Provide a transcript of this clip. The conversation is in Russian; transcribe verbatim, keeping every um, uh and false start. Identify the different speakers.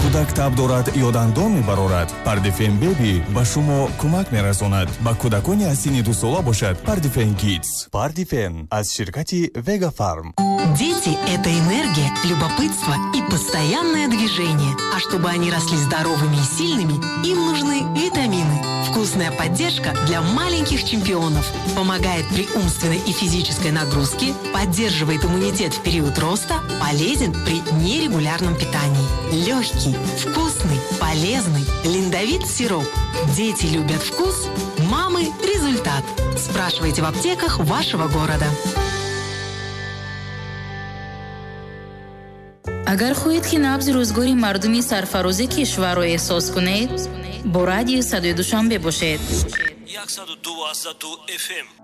Speaker 1: кӯдак таб дорад ё дандон мебарорад, Pardifen Baby ба шумо кӯмак мерасонад. Ба кӯдакони аз синни ду сола бошад Pardifen Kids. Pardifen аз ширкати Vega Farm.
Speaker 2: Дети – это энергия, любопытство и постоянное движение. А чтобы они росли здоровыми и сильными, им нужны витамины. Вкусная поддержка для маленьких чемпионов. Помогает при умственной и физической нагрузке, поддерживает иммунитет в период роста, полезен при нерегулярном питании. Легкий, вкусный, полезный, линдовит сироп. Дети любят вкус, мамы – результат. Спрашивайте в аптеках вашего города.
Speaker 3: агар хоҳед ки набзи рӯзгори мардуми сарфарӯзи кишварро эҳсос кунед, бо радио Садои Душанбе бошед.
Speaker 4: صد و دو اف ام